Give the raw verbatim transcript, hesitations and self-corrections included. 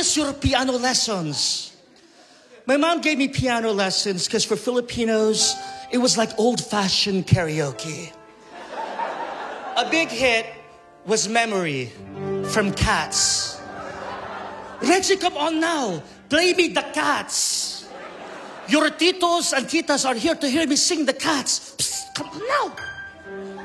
practice your piano lessons. My mom gave me piano lessons because for Filipinos, it was like old-fashioned karaoke. A big hit was Memory from Cats. Reggie, come on now. Play me the Cats. Your titos and titas are here to hear me sing the Cats. Psst, come on now.